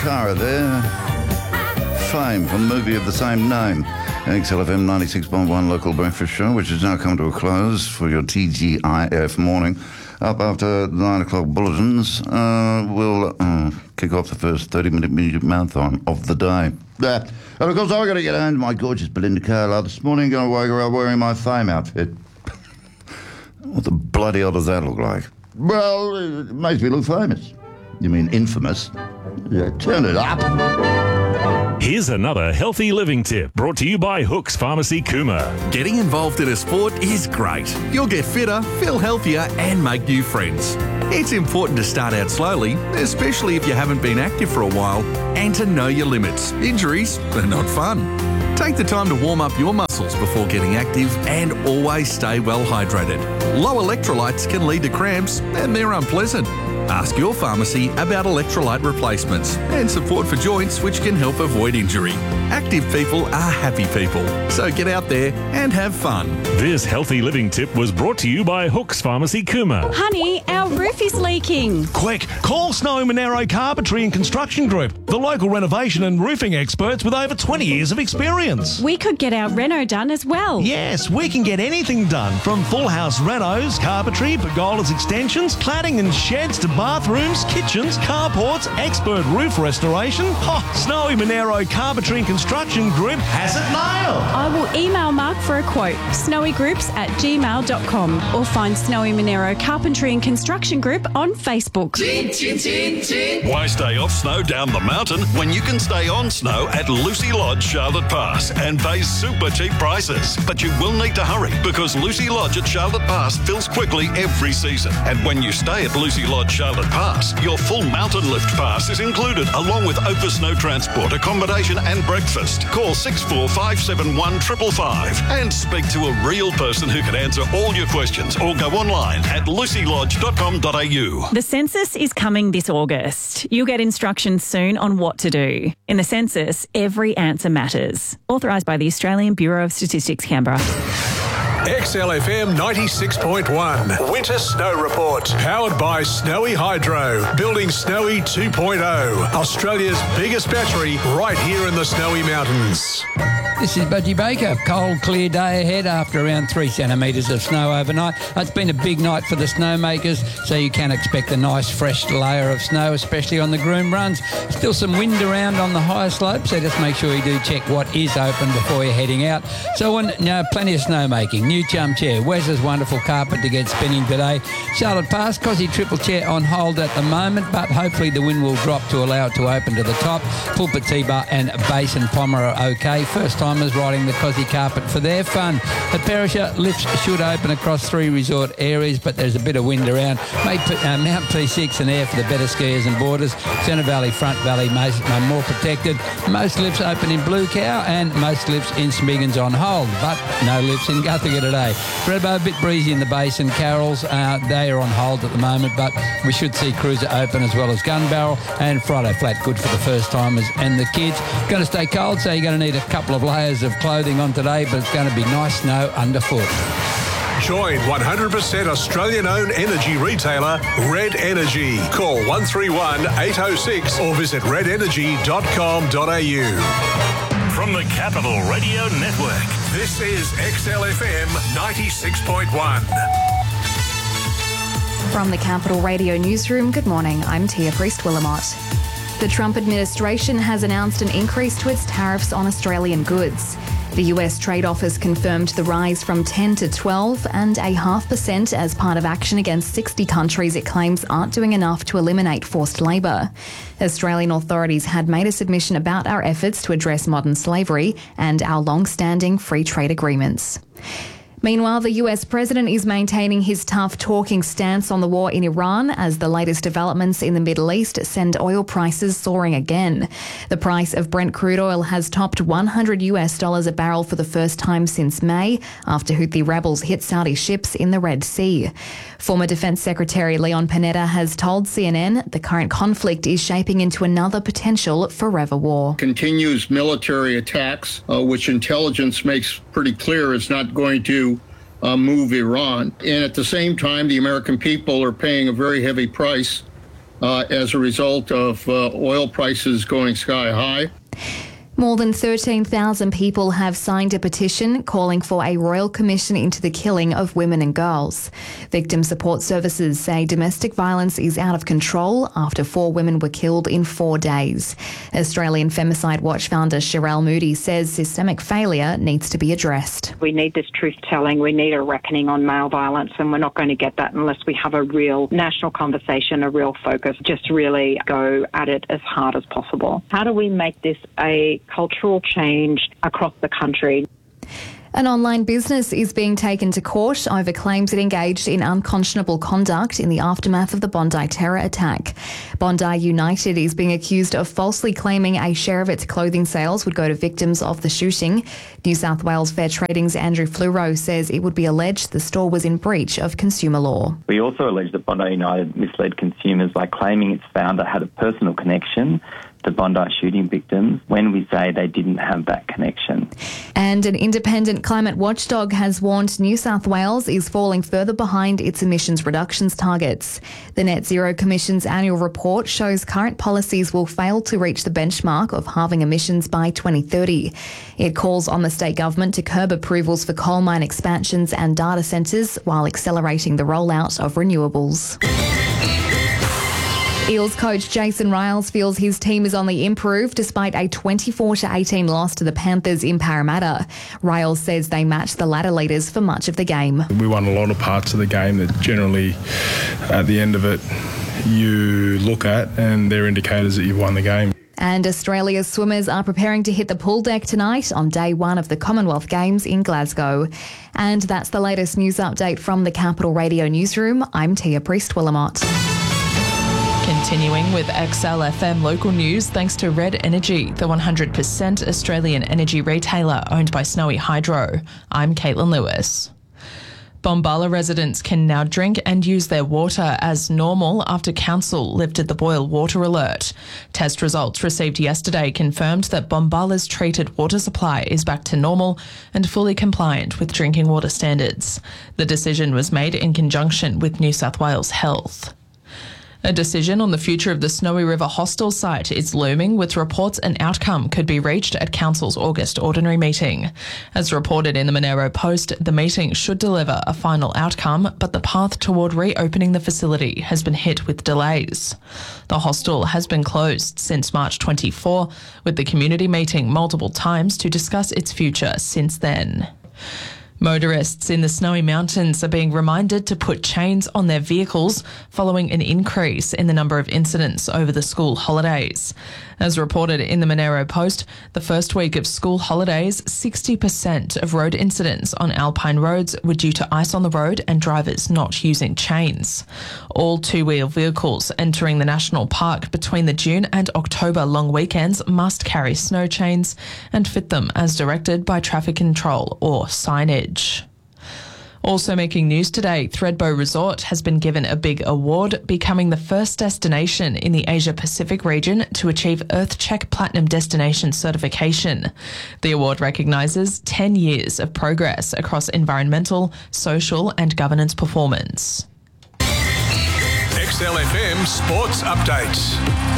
Cara there. Fame from the movie of the same name. XLFM 96.1 local breakfast show, which has now come to a close for your TGIF morning. Up after 9 o'clock bulletins, we'll kick off the first 30-minute music marathon of the day. And of course, I've got to get home to my gorgeous Belinda Carlisle this morning. Going to wake her up wearing my Fame outfit. What the bloody hell does that look like? Well, it makes me look famous. You mean infamous? Yeah, turn it up. Here's another healthy living tip brought to you by Hooks Pharmacy Cooma. Getting involved in a sport is great. You'll get fitter, feel healthier and make new friends. It's important to start out slowly, especially if you haven't been active for a while, and to know your limits. Injuries are not fun. Take the time to warm up your muscles before getting active and always stay well hydrated. Low electrolytes can lead to cramps and they're unpleasant. Ask your pharmacy about electrolyte replacements and support for joints, which can help avoid injury. Active people are happy people, so get out there and have fun. This healthy living tip was brought to you by Hooks Pharmacy Cooma. Honey, our roof is leaking. Quick, call Snowy Monaro Carpentry and Construction Group, the local renovation and roofing experts with over 20 years of experience. We could get our reno done as well. Yes, we can get anything done, from full house renos, carpentry, pergolas, extensions, cladding and sheds to bathrooms, kitchens, carports, expert roof restoration. Snowy Monaro Carpentry and Construction Group has it nailed. I will email Mark for a quote, snowygroups@gmail.com, or find Snowy Monaro Carpentry and Construction Group on Facebook. Why stay off snow down the mountain when you can stay on snow at Lucy Lodge, Charlotte Pass, and pay super cheap prices? But you will need to hurry, because Lucy Lodge at Charlotte Pass fills quickly every season. And when you stay at Lucy Lodge, Charlotte Pass, your full mountain lift pass is included, along with Opa Snow transport, accommodation and breakfast. Call 64571 555 and speak to a real person who can answer all your questions, or go online at lucylodge.com.au. The census is coming this August. You'll get instructions soon on what to do. In the census, every answer matters. Authorised by the Australian Bureau of Statistics, Canberra. XLFM 96.1 Winter Snow Report. Powered by Snowy Hydro. Building Snowy 2.0. Australia's biggest battery right here in the Snowy Mountains. This is Budgie Baker. Cold, clear day ahead after around 3 centimetres of snow overnight. It's been a big night for the snowmakers, so you can expect a nice fresh layer of snow, especially on the groom runs. Still some wind around on the higher slopes, so just make sure you do check what is open before you're heading out. So plenty of snowmaking. New chum chair. Wes's wonderful carpet to get spinning today. Charlotte Pass, Cosy triple chair on hold at the moment, but hopefully the wind will drop to allow it to open to the top. Pulpit T-Bar and Basin Pommer are okay. First timers riding the Cosy carpet for their fun. At Perisher, lifts should open across 3 resort areas, but there's a bit of wind around. Mount P6 and Air for the better skiers and boarders. Centre Valley, Front Valley, more protected. Most lifts open in Blue Cow and most lifts in Smiggins on hold, but no lifts in Guthiga today. Redbow, a bit breezy in the Basin. Carrolls, they are on hold at the moment, but we should see Cruiser open as well as Gun Barrel, and Friday Flat good for the first timers and the kids. Going to stay cold, so you're going to need a couple of layers of clothing on today, but it's going to be nice snow underfoot. Join 100% Australian-owned energy retailer Red Energy. Call 131 806 or visit redenergy.com.au. From the Capital Radio Network, this is XLFM 96.1. From the Capital Radio Newsroom, good morning. I'm Tia Priest-Willamot. The Trump administration has announced an increase to its tariffs on Australian goods. The US Trade Office confirmed the rise from 10 to 12.5% as part of action against 60 countries it claims aren't doing enough to eliminate forced labour. Australian authorities had made a submission about our efforts to address modern slavery and our long-standing free trade agreements. Meanwhile, the US president is maintaining his tough talking stance on the war in Iran as the latest developments in the Middle East send oil prices soaring again. The price of Brent crude oil has topped $100 a barrel for the first time since May after Houthi rebels hit Saudi ships in the Red Sea. Former Defence Secretary Leon Panetta has told CNN the current conflict is shaping into another potential forever war. Continues military attacks, which intelligence makes pretty clear is not going to move Iran. And at the same time, the American people are paying a very heavy price as a result of oil prices going sky high. More than 13,000 people have signed a petition calling for a royal commission into the killing of women and girls. Victim support services say domestic violence is out of control after 4 women were killed in 4 days. Australian Femicide Watch founder Sherelle Moody says systemic failure needs to be addressed. We need this truth-telling. We need a reckoning on male violence, and we're not going to get that unless we have a real national conversation, a real focus, just really go at it as hard as possible. How do we make this a cultural change across the country? An online business is being taken to court over claims it engaged in unconscionable conduct in the aftermath of the Bondi terror attack. Bondi United is being accused of falsely claiming a share of its clothing sales would go to victims of the shooting. New South Wales Fair Trading's Andrew Fluro says it would be alleged the store was in breach of consumer law. We also allege that Bondi United misled consumers by claiming its founder had a personal connection to Bondi shooting victims when we say they didn't have that connection. And an independent climate watchdog has warned New South Wales is falling further behind its emissions reductions targets. The Net Zero Commission's annual report shows current policies will fail to reach the benchmark of halving emissions by 2030. It calls on the state government to curb approvals for coal mine expansions and data centres while accelerating the rollout of renewables. Eels coach Jason Riles feels his team is on the improve despite a 24-18 loss to the Panthers in Parramatta. Riles says they matched the ladder leaders for much of the game. We won a lot of parts of the game that generally at the end of it you look at and they're indicators that you've won the game. And Australia's swimmers are preparing to hit the pool deck tonight on day 1 of the Commonwealth Games in Glasgow. And that's the latest news update from the Capital Radio Newsroom. I'm Tia Priest-Willamot. Continuing with XLFM local news, thanks to Red Energy, the 100% Australian energy retailer owned by Snowy Hydro. I'm Caitlin Lewis. Bombala residents can now drink and use their water as normal after council lifted the boil water alert. Test results received yesterday confirmed that Bombala's treated water supply is back to normal and fully compliant with drinking water standards. The decision was made in conjunction with New South Wales Health. A decision on the future of the Snowy River hostel site is looming, with reports an outcome could be reached at Council's August ordinary meeting. As reported in the Monero Post, the meeting should deliver a final outcome, but the path toward reopening the facility has been hit with delays. The hostel has been closed since March 24, with the community meeting multiple times to discuss its future since then. Motorists in the Snowy Mountains are being reminded to put chains on their vehicles following an increase in the number of incidents over the school holidays. As reported in the Monero Post, the first week of school holidays, 60% of road incidents on Alpine roads were due to ice on the road and drivers not using chains. All two-wheel vehicles entering the national park between the June and October long weekends must carry snow chains and fit them as directed by traffic control or signage. Also making news today, Thredbo Resort has been given a big award, becoming the first destination in the Asia-Pacific region to achieve EarthCheck Platinum Destination certification. The award recognises 10 years of progress across environmental, social and governance performance. XLFM Sports Updates.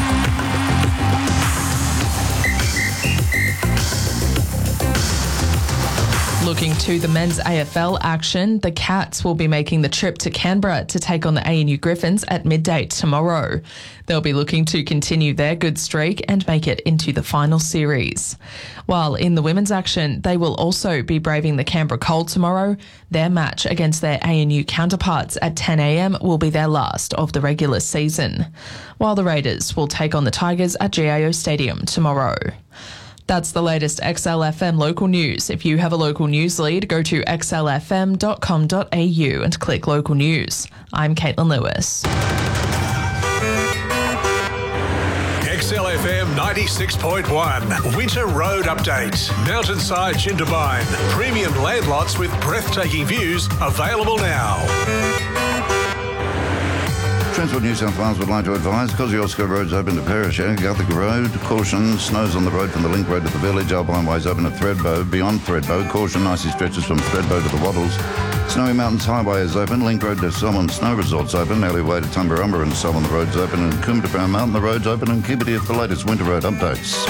Looking to the men's AFL action, the Cats will be making the trip to Canberra to take on the ANU Griffins at midday tomorrow. They'll be looking to continue their good streak and make it into the final series. While in the women's action, they will also be braving the Canberra Cold tomorrow. Their match against their ANU counterparts at 10 a.m. will be their last of the regular season, while the Raiders will take on the Tigers at GIO Stadium tomorrow. That's the latest XLFM local news. If you have a local news lead, go to xlfm.com.au and click local news. I'm Caitlin Lewis. XLFM 96.1 Winter Road Update. Mountainside Jindabyne. Premium land lots with breathtaking views available now. Transport New South Wales would like to advise Kosciuszko Road's open to Perisher, Guthrie Road, caution, snows on the road from the Link Road to the village, Alpine Way's open at Thredbo, beyond Thredbo, caution, icy stretches from Thredbo to the Wattles, Snowy Mountains Highway is open, Link Road to Solomon Snow Resort's open, Alleyway to Tumbarumba and Solomon the road's open, and Coombe to Brown Mountain the road's open, and keep it here for the latest winter road updates.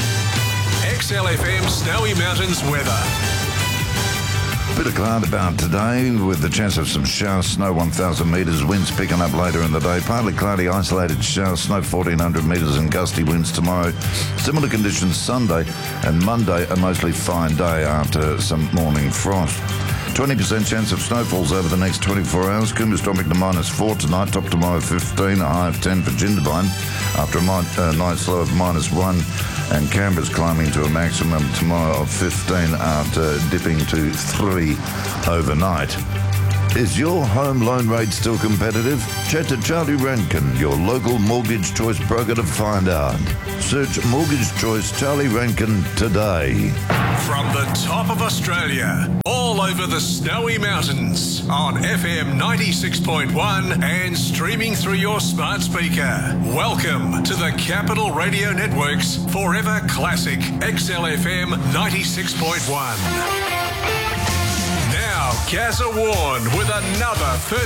XLFM Snowy Mountains weather. Bit of cloud about today with the chance of some shower snow 1,000 metres, winds picking up later in the day. Partly cloudy, isolated shower snow 1,400 metres and gusty winds tomorrow. Similar conditions Sunday and Monday, a mostly fine day after some morning frost. 20% chance of snowfalls over the next 24 hours. Coombe's dropping to -4 tonight, top tomorrow 15, a high of 10 for Jindabyne after a night's low of -1. And Canberra's climbing to a maximum tomorrow of 15 after dipping to 3 overnight. Is your home loan rate still competitive? Chat to Charlie Rankin, your local mortgage choice broker, to find out. Search Mortgage Choice Charlie Rankin today. From the top of Australia, all over the Snowy Mountains, on FM 96.1 and streaming through your smart speaker. Welcome to the Capital Radio Network's Forever Classic XLFM 96.1. Now, Gazza Warren with another 30